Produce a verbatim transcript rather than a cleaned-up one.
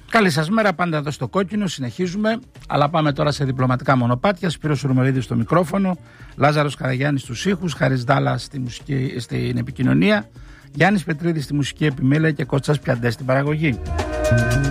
Καλή σας μέρα, πάντα εδώ στο Κόκκινο, συνεχίζουμε, αλλά πάμε τώρα σε διπλωματικά μονοπάτια. Σπύρος Ρουμελίδης στο μικρόφωνο, Λάζαρος Καραγιάννης στους ήχους, Χάρης Δάλας στη μουσική, στην επικοινωνία, Γιάννης Πετρίδης στη μουσική επιμέλεια και Κώστας Πιαντές στην παραγωγή.